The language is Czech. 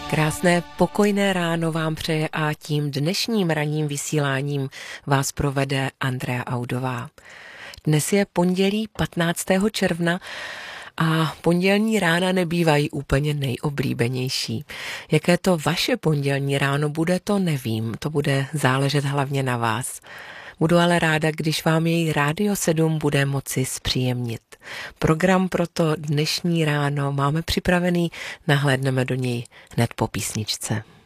Krásné, pokojné ráno vám přeje a tím dnešním ranním vysíláním vás provede Andrea Audová. Dnes je pondělí 15. června a pondělní rána nebývají úplně nejoblíbenější. Jaké to vaše pondělní ráno bude, to nevím, to bude záležet hlavně na vás. Budu ale ráda, když vám jej Rádio 7 bude moci zpříjemnit. Program pro to dnešní ráno máme připravený, nahlédneme do něj hned po písničce.